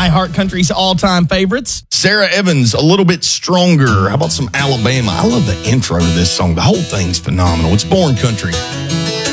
iHeart Country's all-time favorites. Sarah Evans, A Little Bit Stronger. How about some Alabama? I love the intro to this song. The whole thing's phenomenal. It's Born Country.